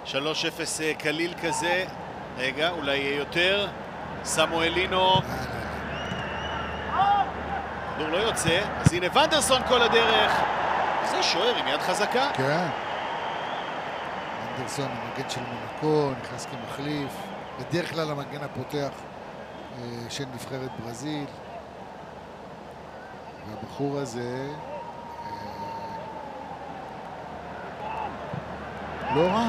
3-0 קליל כזה. רגע, אולי יהיה יותר. סמואלינו. כדור לא יוצא, אז הנה ונדרסון כל הדרך. זה שוער עם יד חזקה. כן. ונדרסון, המגן של מונקו, נכנס כמחליף. בדרך כלל המגן הפותח של נבחרת ברזיל. והבחור הזה לא רע.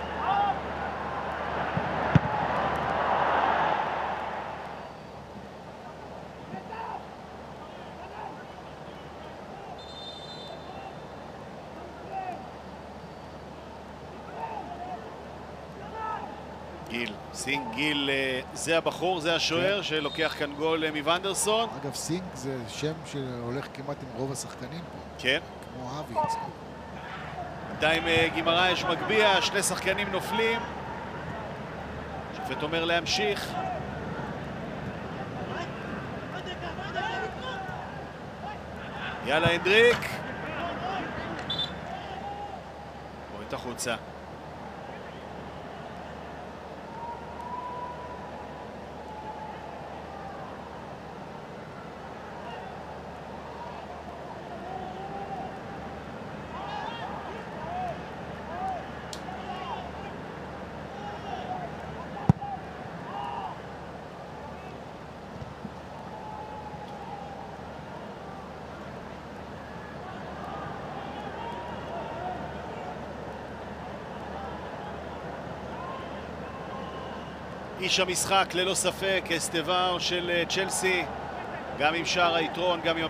גיל, סינג גיל, זה הבחור, זה השוער שלוקח כאן גול מוונדרסון. אגב, סינג זה שם שהולך כמעט עם רוב השחקנים פה. כן. כמו אביץ. בינתיים גימרייש מגביע, שני שחקנים נופלים. שופט אומר להמשיך. יאללה הנדריק. בועט החוצה. איש המשחק ללא ספק, אסטבאו של צ'לסי, גם עם שער היתרון, גם עם